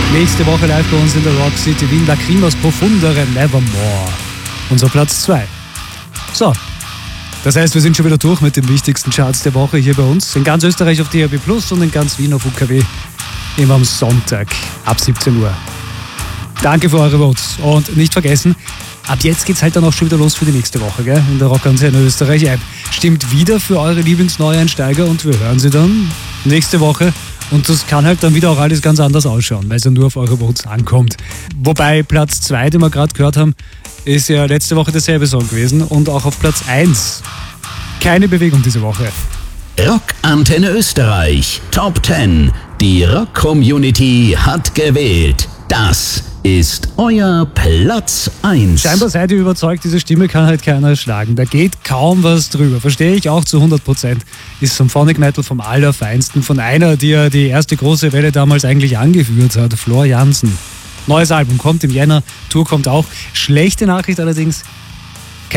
Nächste Woche live bei uns in der Rock City Wien, Lacrimas Profundere, Nevermore. Unser Platz 2. So, das heißt, wir sind schon wieder durch mit den wichtigsten Charts der Woche hier bei uns. In ganz Österreich auf DAB+ und in ganz Wien auf UKW. Immer am Sonntag ab 17 Uhr. Danke für eure Votes. Und nicht vergessen, ab jetzt geht's halt dann auch schon wieder los für die nächste Woche, gell? In der Rockantenne Österreich App. Stimmt wieder für eure Lieblingsneueinsteiger und wir hören sie dann nächste Woche. Und das kann halt dann wieder auch alles ganz anders ausschauen, weil es ja nur auf eure Votes ankommt. Wobei Platz 2, den wir gerade gehört haben, ist ja letzte Woche derselbe Song gewesen und auch auf Platz 1. Keine Bewegung diese Woche. Rockantenne Österreich Top 10. Die Rock-Community hat gewählt. Das ist euer Platz 1. Scheinbar seid ihr überzeugt, diese Stimme kann halt keiner schlagen. Da geht kaum was drüber. Verstehe ich auch zu 100%. Ist Symphonic Metal vom Allerfeinsten. Von einer, die ja die erste große Welle damals eigentlich angeführt hat. Floor Jansen. Neues Album kommt im Jänner. Tour kommt auch. Schlechte Nachricht allerdings,